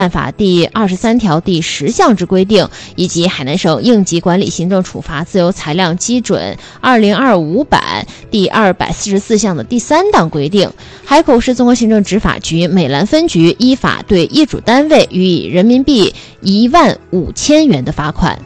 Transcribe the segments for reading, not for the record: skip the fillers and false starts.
办法第23条第10项之规定，以及海南省应急管理行政处罚自由裁量基准2025版第244项的第3档规定，海口市综合行政执法局美兰分局依法对业主单位予以人民币15000元的罚款。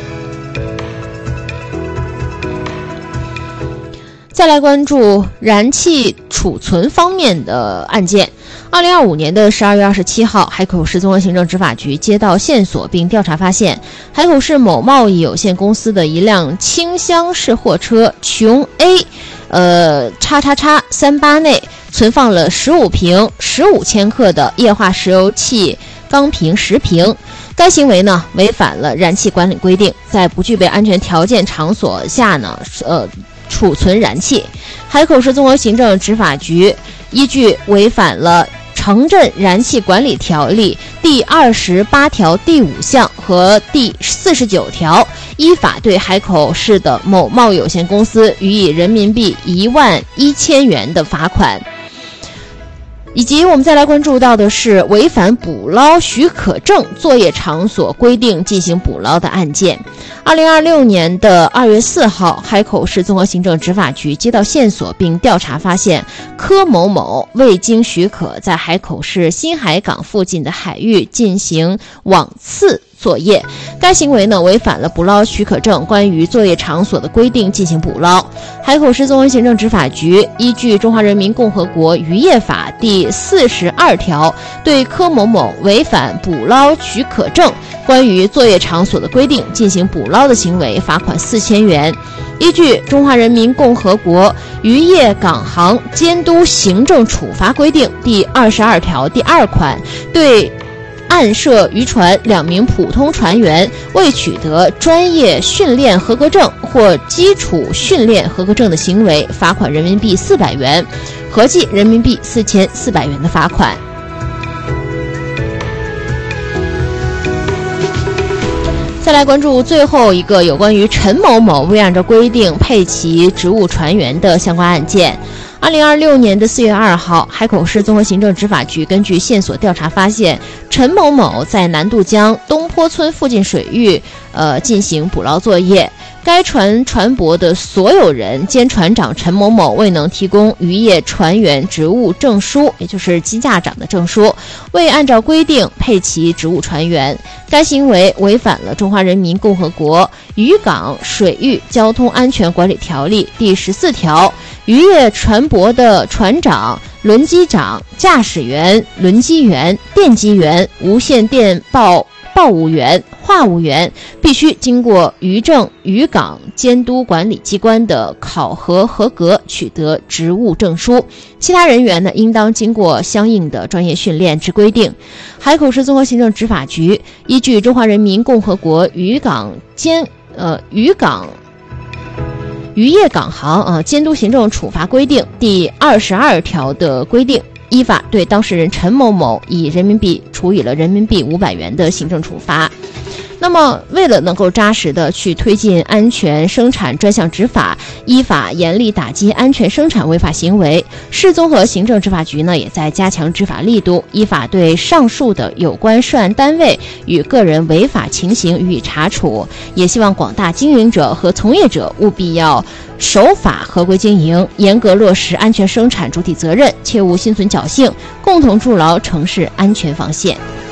再来关注燃气储存方面的案件。2025年的12月27号，海口市综合行政执法局接到线索并调查发现，海口市某贸易有限公司的一辆轻厢式货车琼 A XXX38内存放了15瓶15千克的液化石油气钢瓶10瓶。该行为呢违反了燃气管理规定，在不具备安全条件场所下呢储存燃气。海口市综合行政执法局依据违反了城镇燃气管理条例第28条第5项和第49条，依法对海口市的某贸有限公司予以人民币11000元的罚款。以及我们再来关注到的是违反捕捞许可证作业场所规定进行捕捞的案件。2026年的2月4号，海口市综合行政执法局接到线索并调查发现，柯某某未经许可在海口市新海港附近的海域进行网刺作业，该行为呢违反了捕捞许可证关于作业场所的规定进行捕捞。海口市综合行政执法局依据《中华人民共和国渔业法》第42条，对柯某某违反捕捞许可证关于作业场所的规定进行捕捞的行为，罚款4000元。依据《中华人民共和国渔业港行监督行政处罚规定》第22条第2款，对岸涉渔船2名普通船员未取得专业训练合格证或基础训练合格证的行为，罚款人民币400元，合计人民币4400元的罚款。再来关注最后一个有关于陈某某未按照规定配齐职务船员的相关案件。2026年的4月2号，海口市综合行政执法局根据线索调查发现，陈某某在南渡江东坡村附近水域进行捕捞作业。该船船舶的所有人兼船长陈某某未能提供渔业船员职务证书，也就是机驾长的证书，未按照规定配齐职务船员。该行为违反了《中华人民共和国渔港水域交通安全管理条例》第14条，渔业船舶的船长、轮机长、驾驶员、轮机员、电机员、无线电报务员、话务员必须经过渔政渔港监督管理机关的考核合格，取得职务证书。其他人员呢，应当经过相应的专业训练之规定。海口市综合行政执法局依据《中华人民共和国渔业港行监督行政处罚规定》第22条的规定，依法对当事人陈某某以人民币处以了人民币500元的行政处罚。那么为了能够扎实的去推进安全生产专项执法，依法严厉打击安全生产违法行为，市综合行政执法局呢也在加强执法力度，依法对上述的有关涉案单位与个人违法情形予以查处。也希望广大经营者和从业者务必要守法合规经营，严格落实安全生产主体责任，切勿心存侥幸，共同筑牢城市安全防线。